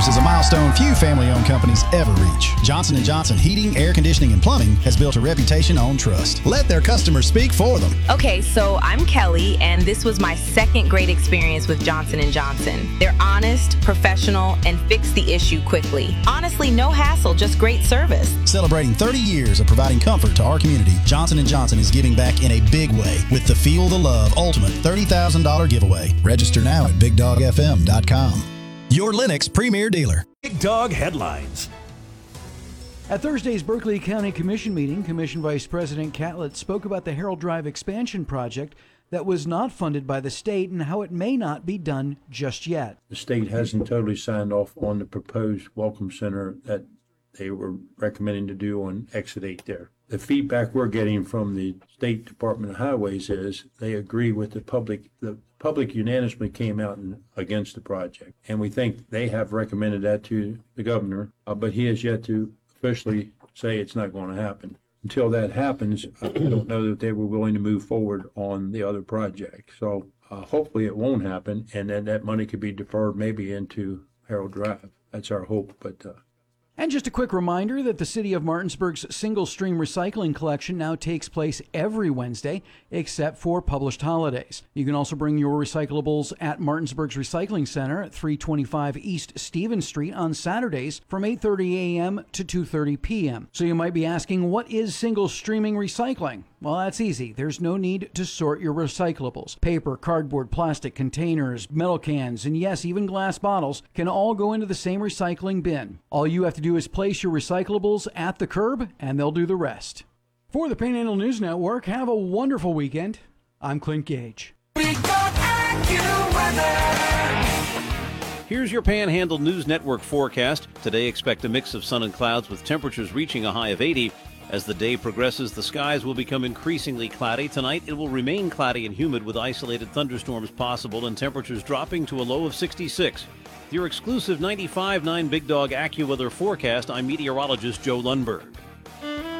years is a milestone few family-owned companies ever reach. Johnson & Johnson Heating, Air Conditioning, and Plumbing has built a reputation on trust. Let their customers speak for them. Okay, so I'm Kelly, and this was my second great experience with Johnson & Johnson. They're honest, professional, and fix the issue quickly. Honestly, no hassle, just great service. Celebrating 30 years of providing comfort to our community, Johnson & Johnson is giving back in a big way with the Feel the Love Ultimate $30,000 giveaway. Register now at BigDogFM.com. Your Lennox premier dealer. Big Dog Headlines. At Thursday's Berkeley County Commission meeting, Commission Vice President Catlett spoke about the Harold Drive expansion project that was not funded by the state and how it may not be done just yet. The state hasn't totally signed off on the proposed welcome center that they were recommending to do on Exit 8 there. The feedback we're getting from the State Department of Highways is they agree with the public. The public unanimously came out against the project, and we think they have recommended that to the governor, but he has yet to officially say it's not going to happen. Until that happens, I don't know that they were willing to move forward on the other project. So hopefully it won't happen, and then that money could be deferred maybe into Harold Drive. That's our hope, but... And just a quick reminder that the City of Martinsburg's single-stream recycling collection now takes place every Wednesday, except for published holidays. You can also bring your recyclables at Martinsburg's Recycling Center at 325 East Stevens Street on Saturdays from 8:30 a.m. to 2:30 p.m. So you might be asking, what is single-streaming recycling? Well, that's easy. There's no need to sort your recyclables. Paper, cardboard, plastic, containers, metal cans, and yes, even glass bottles can all go into the same recycling bin. All you have to do is place your recyclables at the curb, and they'll do the rest. For the Panhandle News Network, have a wonderful weekend. I'm Clint Gage. Here's your Panhandle News Network forecast. Today, expect a mix of sun and clouds with temperatures reaching a high of 80. As the day progresses, the skies will become increasingly cloudy. Tonight, it will remain cloudy and humid with isolated thunderstorms possible and temperatures dropping to a low of 66. Your exclusive 95.9 Big Dog AccuWeather forecast, I'm meteorologist Joe Lundberg.